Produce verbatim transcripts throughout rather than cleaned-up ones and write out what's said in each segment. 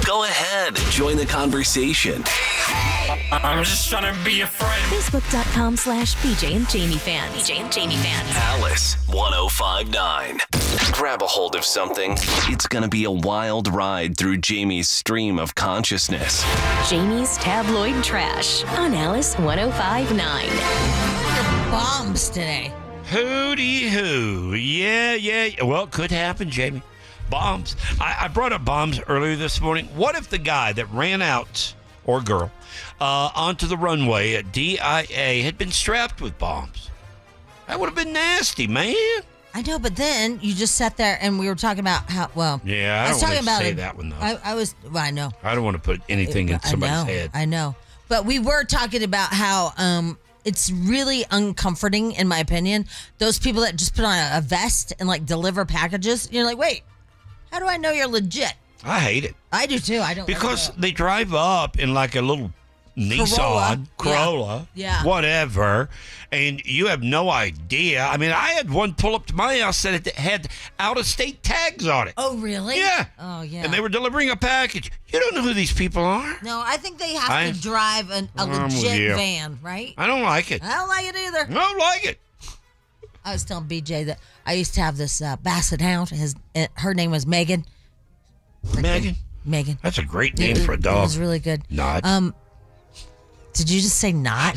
Go ahead, join the conversation. I'm just trying to be a friend. Facebook.com slash BJ and Jamie fans. B J and Jamie fans. Alice one oh five nine. Grab a hold of something. It's going to be a wild ride through Jamie's stream of consciousness. Jamie's tabloid trash on Alice one oh five nine. Bombs today. Hooty hoo. Yeah, yeah. Well, it could happen, Jamie. Bombs. I, I brought up bombs earlier this morning. What if the guy that ran out, or girl, uh, onto the runway at D I A had been strapped with bombs? That would have been nasty, man. I know, but then you just sat there and we were talking about how, well. Yeah, I, I was don't talking want to about say it. that one, though. I, I was, well, I know. I don't want to put anything in I somebody's know, head. I know. But we were talking about how um, it's really uncomforting, in my opinion, those people that just put on a, a vest and like deliver packages. You're like, wait, how do I know you're legit? I hate it. I do too. I don't Because like they drive up in like a little Nissan, Corolla. Corolla, Yeah. Yeah. whatever, and you have no idea. I mean, I had one pull up to my house that it had out-of-state tags on it. Oh, really? Yeah. Oh, yeah. And they were delivering a package. You don't know who these people are. No, I think they have I- to drive an, a I'm with legit you. van, right? I don't like it. I don't like it either. I don't like it. I was telling B J that I used to have this uh, basset hound. His, uh, her name was Megan. Megan? Megan. That's a great name It- for a It dog. was really good. Not. Um, did you just say not?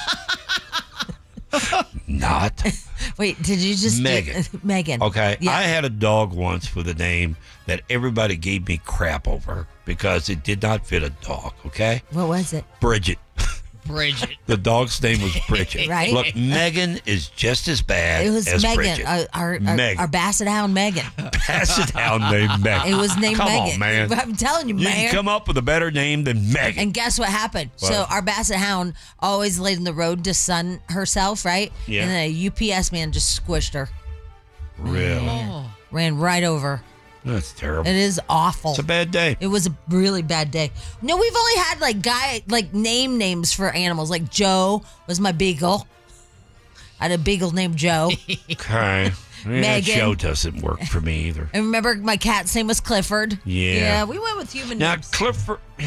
Not. Wait, did you just Megan. Megan? Okay. Yeah. I had a dog once with a name that everybody gave me crap over because it did not fit a dog, okay? What was it? Bridget. Bridget. The dog's name was Bridget. Right. Look, Megan is just as bad It was as Megan. Bridget. Our, our, our, Megan. our basset hound, Megan. Basset hound named Megan. It was named Come Megan. on, man. I'm telling you, You man. can come up with a better name than Megan. And guess what happened? What? So our basset hound always laid in the road to sun herself, right? Yeah. And then a U P S man just squished her. Really? Yeah. Ran right over. That's terrible. It is awful. It's a bad day. It was a really bad day. No, we've only had like guy like name names for animals. Like Joe was my beagle. I had a beagle named Joe. Okay. Yeah, Megan. show doesn't work for me either. And remember my cat's name was Clifford. Yeah. Yeah, we went with human Now, names. Clifford,